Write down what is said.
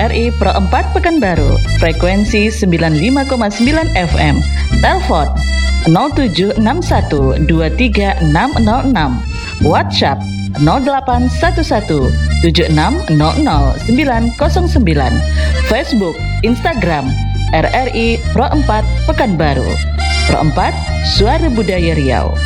RRI Pro 4 Pekanbaru, frekuensi 95,9 FM. Telepon 0761 23606. WhatsApp 0811 7600 Facebook, Instagram RRI Pro 4 Pekanbaru. Pro 4, Suara Budaya Riau.